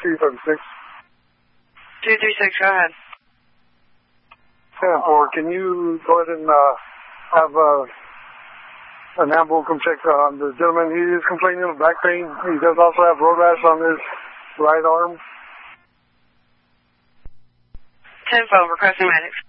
236. 236, go ahead. 10-4, can you go ahead and have an ambulance come check on the gentleman? He is complaining of back pain. He does also have road rash on his right arm. 10-4, requesting medics.